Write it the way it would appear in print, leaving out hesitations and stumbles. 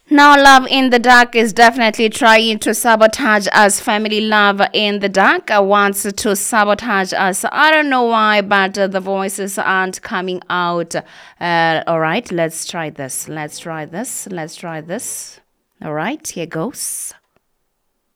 Now, Love in the Dark is definitely trying to sabotage us. Family Love in the Dark wants to sabotage us. I don't know why, but the voices aren't coming out. All right, let's try this. Let's try this. Let's try this. All right, here goes.